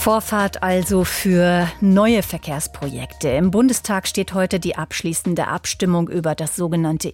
Vorfahrt also für neue Verkehrsprojekte. Im Bundestag steht heute die abschließende Abstimmung über das sogenannte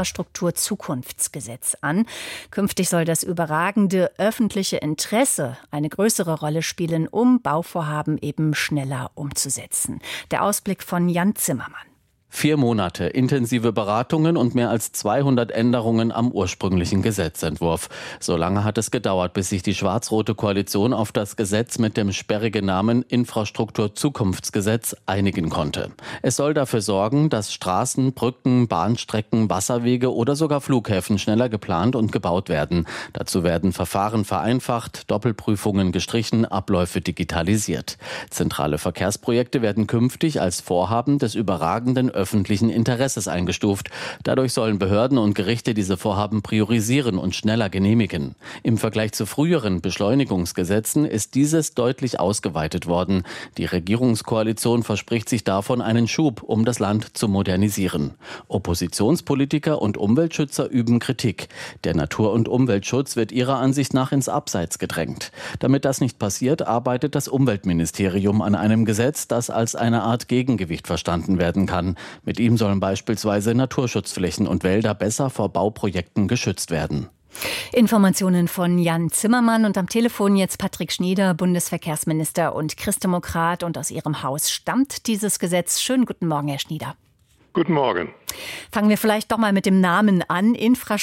Infrastrukturzukunftsgesetz an. Künftig soll das überragende öffentliche Interesse eine größere Rolle spielen, um Bauvorhaben eben schneller umzusetzen. Der Ausblick von Jan Zimmermann. 4 Monate, intensive Beratungen und mehr als 200 Änderungen am ursprünglichen Gesetzentwurf. So lange hat es gedauert, bis sich die schwarz-rote Koalition auf das Gesetz mit dem sperrigen Namen Infrastrukturzukunftsgesetz einigen konnte. Es soll dafür sorgen, dass Straßen, Brücken, Bahnstrecken, Wasserwege oder sogar Flughäfen schneller geplant und gebaut werden. Dazu werden Verfahren vereinfacht, Doppelprüfungen gestrichen, Abläufe digitalisiert. Zentrale Verkehrsprojekte werden künftig als Vorhaben des überragenden öffentlichen Interesses eingestuft. Dadurch sollen Behörden und Gerichte diese Vorhaben priorisieren und schneller genehmigen. Im Vergleich zu früheren Beschleunigungsgesetzen ist dieses deutlich ausgeweitet worden. Die Regierungskoalition verspricht sich davon einen Schub, um das Land zu modernisieren. Oppositionspolitiker und Umweltschützer üben Kritik. Der Natur- und Umweltschutz wird ihrer Ansicht nach ins Abseits gedrängt. Damit das nicht passiert, arbeitet das Umweltministerium an einem Gesetz, das als eine Art Gegengewicht verstanden werden kann. Mit ihm sollen beispielsweise Naturschutzflächen und Wälder besser vor Bauprojekten geschützt werden. Informationen von Jan Zimmermann und am Telefon jetzt Patrick Schnieder, Bundesverkehrsminister und Christdemokrat. Und aus Ihrem Haus stammt dieses Gesetz. Schönen guten Morgen, Herr Schnieder. Guten Morgen. Fangen wir vielleicht doch mal mit dem Namen an.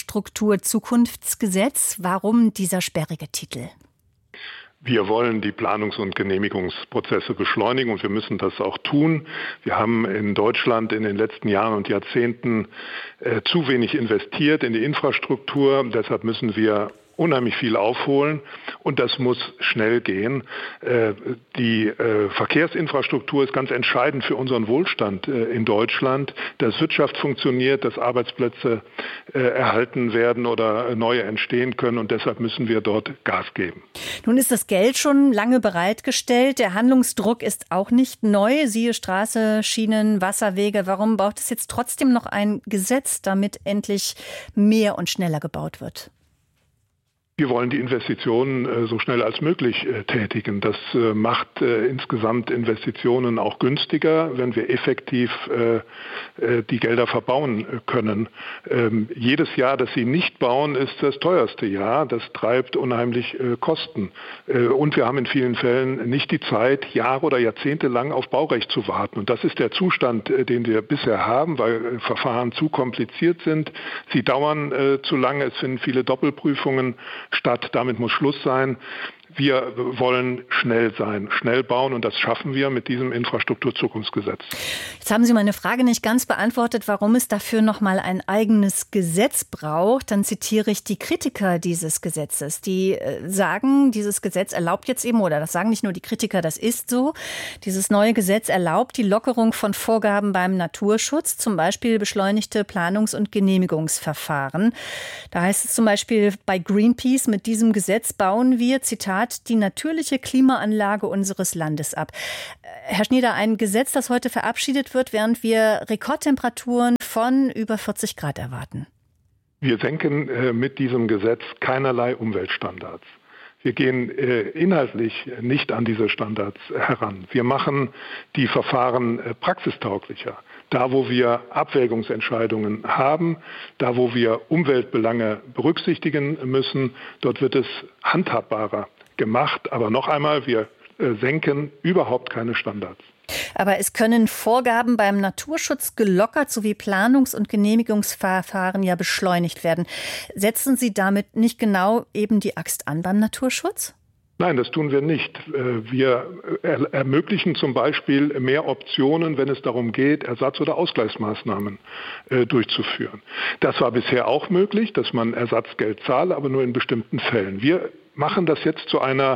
Infrastrukturzukunftsgesetz. Warum dieser sperrige Titel? Wir wollen die Planungs- und Genehmigungsprozesse beschleunigen und wir müssen das auch tun. Wir haben in Deutschland in den letzten Jahren und Jahrzehnten zu wenig investiert in die Infrastruktur. Deshalb müssen wir unheimlich viel aufholen und das muss schnell gehen. Die Verkehrsinfrastruktur ist ganz entscheidend für unseren Wohlstand in Deutschland, dass Wirtschaft funktioniert, dass Arbeitsplätze erhalten werden oder neue entstehen können und deshalb müssen wir dort Gas geben. Nun ist das Geld schon lange bereitgestellt. Der Handlungsdruck ist auch nicht neu. Siehe Straße, Schienen, Wasserwege. Warum braucht es jetzt trotzdem noch ein Gesetz, damit endlich mehr und schneller gebaut wird? Wir wollen die Investitionen so schnell als möglich tätigen. Das macht insgesamt Investitionen auch günstiger, wenn wir effektiv die Gelder verbauen können. Jedes Jahr, das sie nicht bauen, ist das teuerste Jahr. Das treibt unheimlich Kosten. Und wir haben in vielen Fällen nicht die Zeit, Jahre oder Jahrzehnte lang auf Baurecht zu warten. Und das ist der Zustand, den wir bisher haben, weil Verfahren zu kompliziert sind. Sie dauern zu lange. Es finden viele Doppelprüfungen statt. Damit muss Schluss sein. Wir wollen schnell sein, schnell bauen und das schaffen wir mit diesem Infrastrukturzukunftsgesetz. Jetzt haben Sie meine Frage nicht ganz beantwortet, warum es dafür noch mal ein eigenes Gesetz braucht. Dann zitiere ich die Kritiker dieses Gesetzes. Die sagen, dieses Gesetz erlaubt jetzt eben, oder das sagen nicht nur die Kritiker, das ist so, dieses neue Gesetz erlaubt die Lockerung von Vorgaben beim Naturschutz, zum Beispiel beschleunigte Planungs- und Genehmigungsverfahren. Da heißt es zum Beispiel bei Greenpeace, mit diesem Gesetz bauen wir, Zitat, die natürliche Klimaanlage unseres Landes ab. Herr Schnieder, ein Gesetz, das heute verabschiedet wird, während wir Rekordtemperaturen von über 40 Grad erwarten. Wir senken mit diesem Gesetz keinerlei Umweltstandards. Wir gehen inhaltlich nicht an diese Standards heran. Wir machen die Verfahren praxistauglicher. Da, wo wir Abwägungsentscheidungen haben, da, wo wir Umweltbelange berücksichtigen müssen, dort wird es handhabbarer gemacht. Aber noch einmal, wir senken überhaupt keine Standards. Aber es können Vorgaben beim Naturschutz gelockert sowie Planungs- und Genehmigungsverfahren ja beschleunigt werden. Setzen Sie damit nicht genau eben die Axt an beim Naturschutz? Nein, das tun wir nicht. Wir ermöglichen zum Beispiel mehr Optionen, wenn es darum geht, Ersatz- oder Ausgleichsmaßnahmen durchzuführen. Das war bisher auch möglich, dass man Ersatzgeld zahle, aber nur in bestimmten Fällen. Wir machen das jetzt zu einer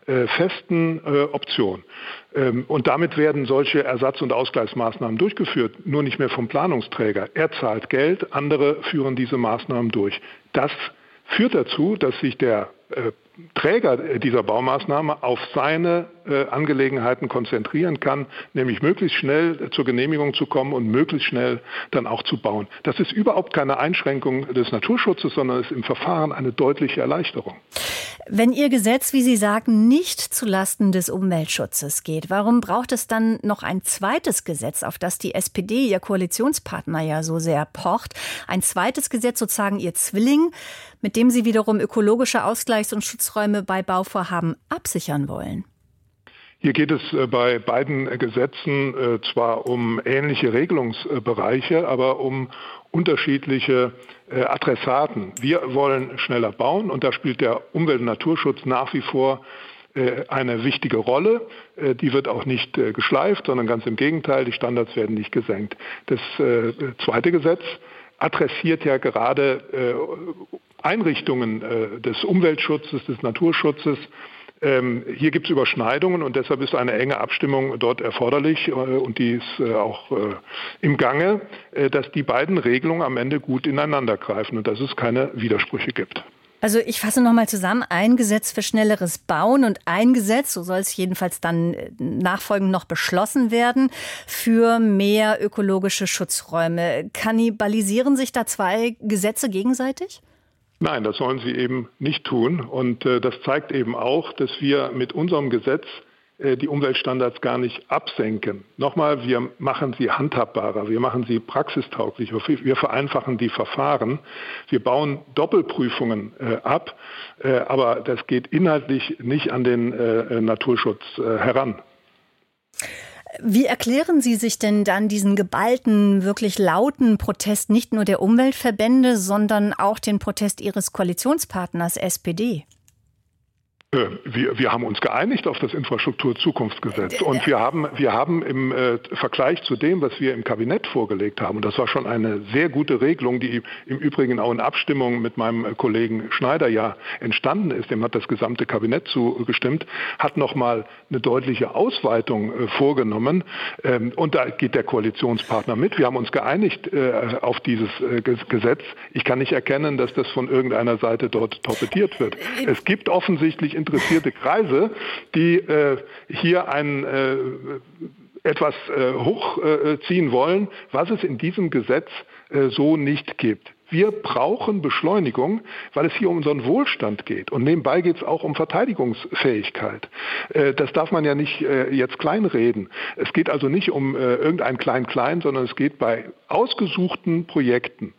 festen Option. Und damit werden solche Ersatz- und Ausgleichsmaßnahmen durchgeführt, nur nicht mehr vom Planungsträger. Er zahlt Geld, andere führen diese Maßnahmen durch. Das führt dazu, dass sich der Träger dieser Baumaßnahme auf seine Angelegenheiten konzentrieren kann, nämlich möglichst schnell zur Genehmigung zu kommen und möglichst schnell dann auch zu bauen. Das ist überhaupt keine Einschränkung des Naturschutzes, sondern ist im Verfahren eine deutliche Erleichterung. Wenn Ihr Gesetz, wie Sie sagen, nicht zulasten des Umweltschutzes geht, warum braucht es dann noch ein zweites Gesetz, auf das die SPD, Ihr Koalitionspartner, ja so sehr pocht? Ein zweites Gesetz, sozusagen Ihr Zwilling, mit dem Sie wiederum ökologische Ausgleichs- und Schutzräume bei Bauvorhaben absichern wollen? Hier geht es bei beiden Gesetzen zwar um ähnliche Regelungsbereiche, aber um unterschiedliche Adressaten. Wir wollen schneller bauen und da spielt der Umwelt- und Naturschutz nach wie vor eine wichtige Rolle. Die wird auch nicht geschleift, sondern ganz im Gegenteil, die Standards werden nicht gesenkt. Das zweite Gesetz adressiert ja gerade Einrichtungen des Umweltschutzes, des Naturschutzes. Hier gibt es Überschneidungen und deshalb ist eine enge Abstimmung dort erforderlich und die ist auch im Gange, dass die beiden Regelungen am Ende gut ineinander greifen und dass es keine Widersprüche gibt. Also ich fasse nochmal zusammen, ein Gesetz für schnelleres Bauen und ein Gesetz, so soll es jedenfalls dann nachfolgend noch beschlossen werden, für mehr ökologische Schutzräume. Kannibalisieren sich da zwei Gesetze gegenseitig? Nein, das sollen sie eben nicht tun. Und das zeigt eben auch, dass wir mit unserem Gesetz die Umweltstandards gar nicht absenken. Nochmal, wir machen sie handhabbarer, wir machen sie praxistauglicher, wir vereinfachen die Verfahren, wir bauen Doppelprüfungen ab, aber das geht inhaltlich nicht an den Naturschutz heran. Wie erklären Sie sich denn dann diesen geballten, wirklich lauten Protest nicht nur der Umweltverbände, sondern auch den Protest Ihres Koalitionspartners SPD? Wir haben uns geeinigt auf das Infrastrukturzukunftsgesetz und wir haben im Vergleich zu dem, was wir im Kabinett vorgelegt haben, und das war schon eine sehr gute Regelung, die im Übrigen auch in Abstimmung mit meinem Kollegen Schneider ja entstanden ist, dem hat das gesamte Kabinett zugestimmt, hat nochmal eine deutliche Ausweitung vorgenommen und da geht der Koalitionspartner mit. Wir haben uns geeinigt auf dieses Gesetz. Ich kann nicht erkennen, dass das von irgendeiner Seite dort torpediert wird. Es gibt offensichtlich interessierte Kreise, die hier etwas hochziehen wollen, was es in diesem Gesetz so nicht gibt. Wir brauchen Beschleunigung, weil es hier um unseren Wohlstand geht. Und nebenbei geht es auch um Verteidigungsfähigkeit. Das darf man ja nicht jetzt kleinreden. Es geht also nicht um irgendein Klein-Klein, sondern es geht bei ausgesuchten Projekten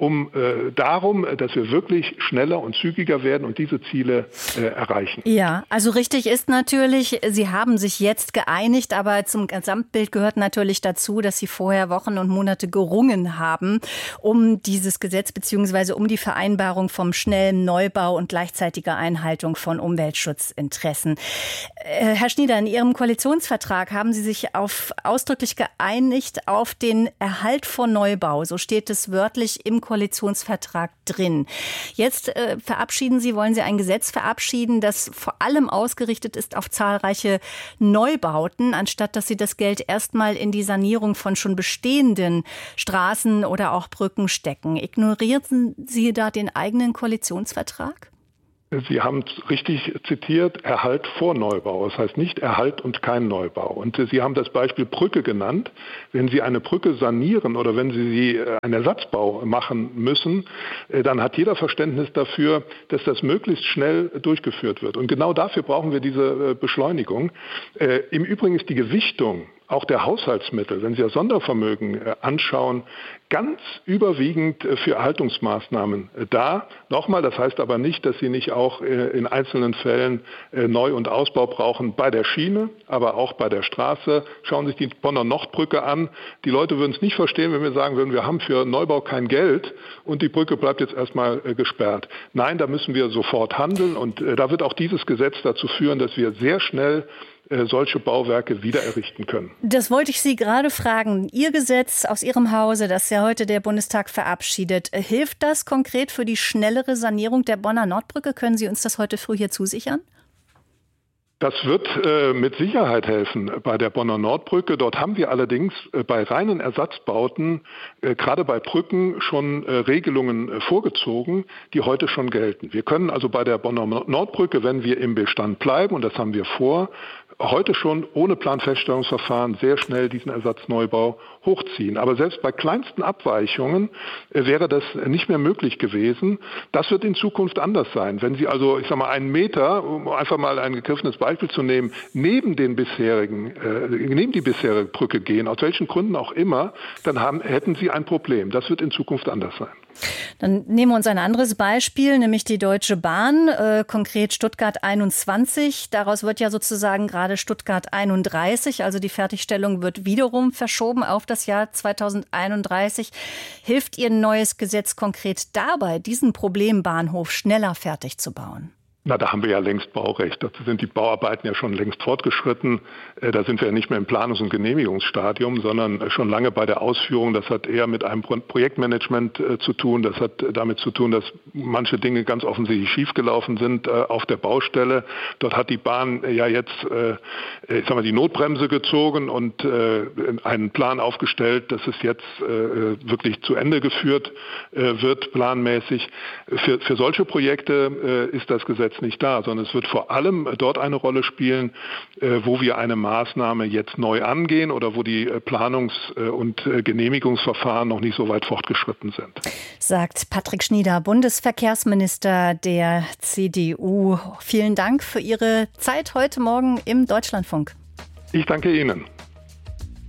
darum, dass wir wirklich schneller und zügiger werden und diese Ziele erreichen. Ja, also richtig ist natürlich, Sie haben sich jetzt geeinigt, aber zum Gesamtbild gehört natürlich dazu, dass Sie vorher Wochen und Monate gerungen haben, um dieses Gesetz bzw. um die Vereinbarung vom schnellen Neubau und gleichzeitiger Einhaltung von Umweltschutzinteressen. Herr Schnieder, in Ihrem Koalitionsvertrag haben Sie sich ausdrücklich geeinigt auf den Erhalt von Neubau. So steht es wörtlich im Koalitionsvertrag drin. Jetzt wollen Sie ein Gesetz verabschieden, das vor allem ausgerichtet ist auf zahlreiche Neubauten, anstatt dass Sie das Geld erstmal in die Sanierung von schon bestehenden Straßen oder auch Brücken stecken. Ignorieren Sie da den eigenen Koalitionsvertrag? Sie haben es richtig zitiert, Erhalt vor Neubau. Das heißt nicht Erhalt und kein Neubau. Und Sie haben das Beispiel Brücke genannt. Wenn Sie eine Brücke sanieren oder wenn Sie einen Ersatzbau machen müssen, dann hat jeder Verständnis dafür, dass das möglichst schnell durchgeführt wird. Und genau dafür brauchen wir diese Beschleunigung. Im Übrigen ist die Gewichtung auch der Haushaltsmittel, wenn Sie das Sondervermögen anschauen, ganz überwiegend für Erhaltungsmaßnahmen da. Nochmal, das heißt aber nicht, dass Sie nicht auch in einzelnen Fällen Neu- und Ausbau brauchen bei der Schiene, aber auch bei der Straße. Schauen Sie sich die Bonner Nordbrücke an. Die Leute würden es nicht verstehen, wenn wir sagen würden, wir haben für Neubau kein Geld und die Brücke bleibt jetzt erstmal gesperrt. Nein, da müssen wir sofort handeln und da wird auch dieses Gesetz dazu führen, dass wir sehr schnell solche Bauwerke wieder errichten können. Das wollte ich Sie gerade fragen. Ihr Gesetz aus Ihrem Hause, das ja heute der Bundestag verabschiedet, hilft das konkret für die schnellere Sanierung der Bonner Nordbrücke? Können Sie uns das heute früh hier zusichern? Das wird mit Sicherheit helfen bei der Bonner Nordbrücke. Dort haben wir allerdings bei reinen Ersatzbauten, gerade bei Brücken, schon Regelungen vorgezogen, die heute schon gelten. Wir können also bei der Bonner Nordbrücke, wenn wir im Bestand bleiben, und das haben wir vor, heute schon ohne Planfeststellungsverfahren sehr schnell diesen Ersatzneubau hochziehen. Aber selbst bei kleinsten Abweichungen wäre das nicht mehr möglich gewesen. Das wird in Zukunft anders sein. Wenn Sie also, ich sage mal, 1 Meter, um einfach mal ein gegriffenes Beispiel zu nehmen, neben die bisherige Brücke gehen, aus welchen Gründen auch immer, dann hätten Sie ein Problem. Das wird in Zukunft anders sein. Dann nehmen wir uns ein anderes Beispiel, nämlich die Deutsche Bahn, konkret Stuttgart 21. Daraus wird ja sozusagen gerade Stuttgart 31, also die Fertigstellung wird wiederum verschoben auf das Jahr 2031. Hilft Ihr neues Gesetz konkret dabei, diesen Problembahnhof schneller fertig zu bauen? Na, da haben wir ja längst Baurecht. Dazu sind die Bauarbeiten ja schon längst fortgeschritten. Da sind wir ja nicht mehr im Planungs- und Genehmigungsstadium, sondern schon lange bei der Ausführung. Das hat eher mit einem Projektmanagement zu tun. Das hat damit zu tun, dass manche Dinge ganz offensichtlich schiefgelaufen sind auf der Baustelle. Dort hat die Bahn ja jetzt die Notbremse gezogen und einen Plan aufgestellt, dass es jetzt wirklich zu Ende geführt wird, planmäßig. Für solche Projekte ist das Gesetz nicht da, sondern es wird vor allem dort eine Rolle spielen, wo wir eine Maßnahme jetzt neu angehen oder wo die Planungs- und Genehmigungsverfahren noch nicht so weit fortgeschritten sind. Sagt Patrick Schnieder, Bundesverkehrsminister der CDU. Vielen Dank für Ihre Zeit heute Morgen im Deutschlandfunk. Ich danke Ihnen.